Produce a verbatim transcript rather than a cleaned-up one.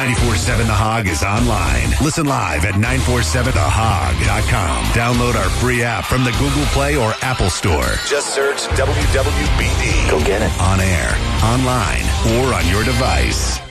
ninety-four point seven The Hog is online. Listen live at nine four seven the hog dot com. Download our free app from the Google Play or Apple Store. Just search W W B D. Go get it. On air, online, or on your device.